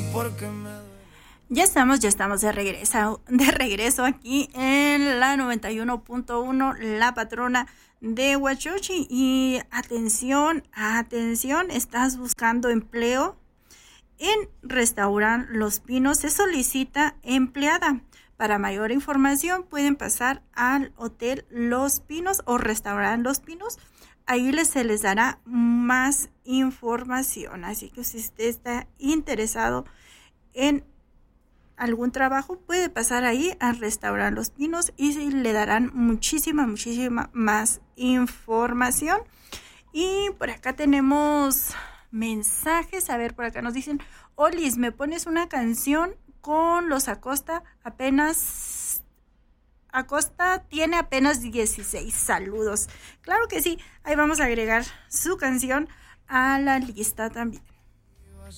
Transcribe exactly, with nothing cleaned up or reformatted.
porque me... Ya estamos, ya estamos de regreso, de regreso aquí en la noventa y uno punto uno, La Patrona de Huachochi. Y atención, atención, estás buscando empleo. En Restaurant Los Pinos se solicita empleada. Para mayor información pueden pasar al Hotel Los Pinos o Restaurant Los Pinos. Ahí les, se les dará más información. Así que si usted está interesado en algún trabajo, puede pasar ahí al Restaurant Los Pinos y le darán muchísima, muchísima más información. Y por acá tenemos mensajes. A ver, por acá nos dicen: Olis, ¿me pones una canción con los Acosta? Apenas Acosta tiene apenas dieciséis. Saludos. Claro que sí, ahí vamos a agregar su canción a la lista también.